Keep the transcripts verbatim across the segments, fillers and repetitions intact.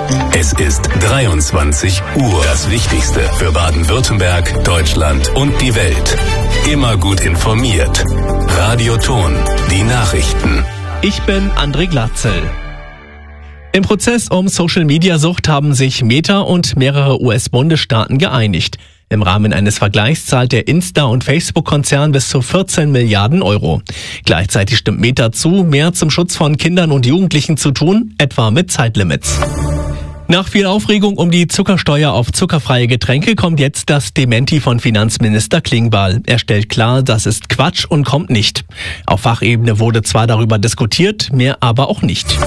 Es ist dreiundzwanzig Uhr. Das Wichtigste für Baden-Württemberg, Deutschland und die Welt. Immer gut informiert. Radio Ton, die Nachrichten. Ich bin André Glatzel. Im Prozess um Social-Media-Sucht haben sich Meta und mehrere U S-Bundesstaaten geeinigt. Im Rahmen eines Vergleichs zahlt der Insta- und Facebook-Konzern bis zu vierzehn Milliarden Euro. Gleichzeitig stimmt Meta zu, mehr zum Schutz von Kindern und Jugendlichen zu tun, etwa mit Zeitlimits. Nach viel Aufregung um die Zuckersteuer auf zuckerfreie Getränke kommt jetzt das Dementi von Finanzminister Klingbeil. Er stellt klar, das ist Quatsch und kommt nicht. Auf Fachebene wurde zwar darüber diskutiert, mehr aber auch nicht.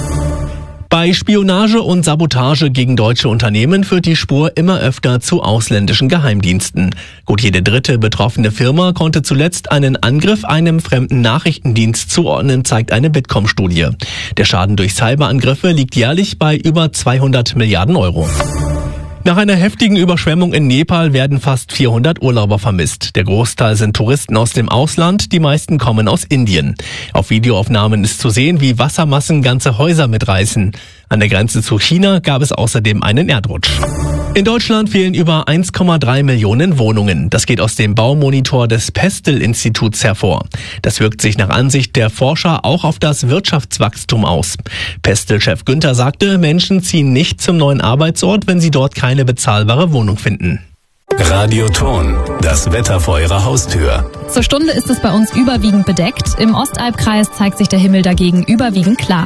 Bei Spionage und Sabotage gegen deutsche Unternehmen führt die Spur immer öfter zu ausländischen Geheimdiensten. Gut jede dritte betroffene Firma konnte zuletzt einen Angriff einem fremden Nachrichtendienst zuordnen, zeigt eine Bitkom-Studie. Der Schaden durch Cyberangriffe liegt jährlich bei über zweihundert Milliarden Euro. Nach einer heftigen Überschwemmung in Nepal werden fast vierhundert Urlauber vermisst. Der Großteil sind Touristen aus dem Ausland, die meisten kommen aus Indien. Auf Videoaufnahmen ist zu sehen, wie Wassermassen ganze Häuser mitreißen. An der Grenze zu China gab es außerdem einen Erdrutsch. In Deutschland fehlen über eins Komma drei Millionen Wohnungen. Das geht aus dem Baumonitor des Pestel-Instituts hervor. Das wirkt sich nach Ansicht der Forscher auch auf das Wirtschaftswachstum aus. Pestel-Chef Günther sagte, Menschen ziehen nicht zum neuen Arbeitsort, wenn sie dort keine bezahlbare Wohnung finden. Radio Ton, das Wetter vor Ihrer Haustür. Zur Stunde ist es bei uns überwiegend bedeckt. Im Ostalbkreis zeigt sich der Himmel dagegen überwiegend klar.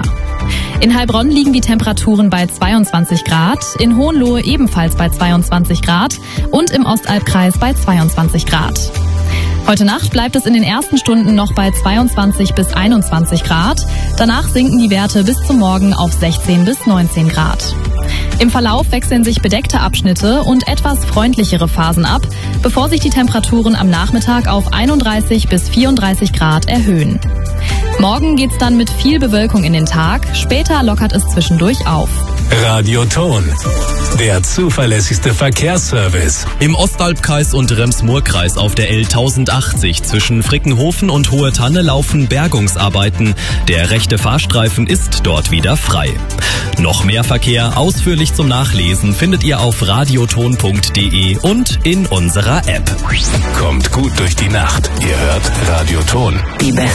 In Heilbronn liegen die Temperaturen bei zweiundzwanzig Grad, in Hohenlohe ebenfalls bei zweiundzwanzig Grad und im Ostalbkreis bei zweiundzwanzig Grad. Heute Nacht bleibt es in den ersten Stunden noch bei zweiundzwanzig bis einundzwanzig Grad. Danach sinken die Werte bis zum Morgen auf sechzehn bis neunzehn Grad. Im Verlauf wechseln sich bedeckte Abschnitte und etwas freundlichere Phasen ab, bevor sich die Temperaturen am Nachmittag auf einunddreißig bis vierunddreißig Grad erhöhen. Morgen geht's dann mit viel Bewölkung in den Tag, später lockert es zwischendurch auf. Radio Ton, der zuverlässigste Verkehrsservice. Im Ostalbkreis und Rems-Murr-Kreis auf der L tausendachtzig zwischen Frickenhofen und Hohe Tanne laufen Bergungsarbeiten. Der rechte Fahrstreifen ist dort wieder frei. Noch mehr Verkehr ausführlich zum Nachlesen findet ihr auf radioton punkt de und in unserer App. Kommt gut durch die Nacht. Ihr hört Radio Ton. Die